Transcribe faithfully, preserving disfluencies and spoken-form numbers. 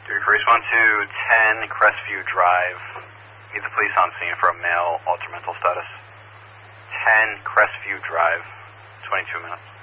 Respond to ten Crestview Drive. Need the police on scene for a male altered mental status. ten Crestview Drive, twenty-two minutes.